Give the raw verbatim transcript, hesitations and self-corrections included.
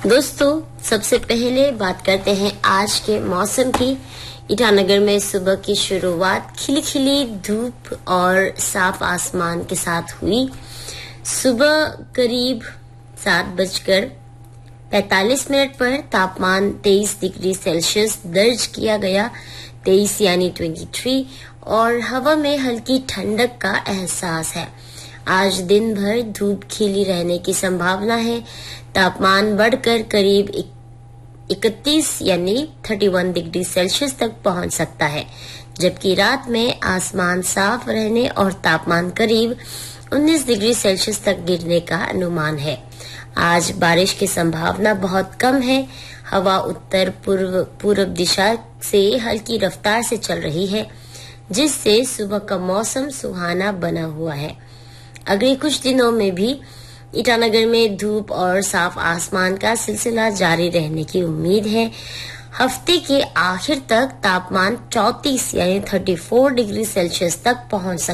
दोस्तों, सबसे पहले बात करते हैं आज के मौसम की। ईटानगर में सुबह की शुरुआत खिली खिली धूप और साफ आसमान के साथ हुई। सुबह करीब सात बजकर पैतालीस मिनट पर तापमान तेईस डिग्री सेल्सियस दर्ज किया गया, तेईस यानी तेईस, और हवा में हल्की ठंडक का एहसास है। आज दिन भर धूप खिली रहने की संभावना है। तापमान बढ़कर करीब इकतीस यानी इकतीस डिग्री सेल्सियस तक पहुंच सकता है, जबकि रात में आसमान साफ रहने और तापमान करीब उन्नीस डिग्री सेल्सियस तक गिरने का अनुमान है। आज बारिश की संभावना बहुत कम है। हवा उत्तर पूर्व पूर्व दिशा से हल्की रफ्तार से चल रही है, जिससे सुबह का मौसम सुहाना बना हुआ है। अगले कुछ दिनों में भी ईटानगर में धूप और साफ आसमान का सिलसिला जारी रहने की उम्मीद है। हफ्ते के आखिर तक तापमान चौंतीस यानी चौंतीस डिग्री सेल्सियस तक पहुंच सकता है।